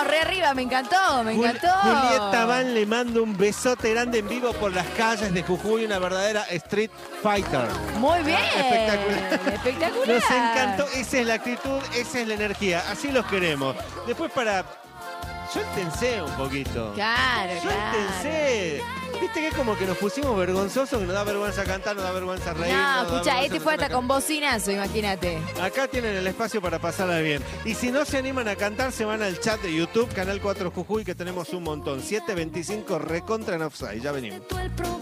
re arriba, me encantó, me encantó. Julieta Van le mando un besote grande en vivo por las calles de Jujuy, una verdadera Street Fighter. Muy bien. Espectacular. Espectacular. Nos encantó, esa es la actitud, esa es la energía, así los queremos. Después suéltense un poquito. Claro, Suéltense. Viste que es como que nos pusimos vergonzosos, que nos da vergüenza cantar, nos da vergüenza reír. No, escucha, este fue hasta con bocinazo, imagínate. Acá tienen el espacio para pasarla bien. Y si no se animan a cantar, se van al chat de YouTube, Canal 4 Jujuy, que tenemos un montón. 725 recontra en offside. Ya venimos.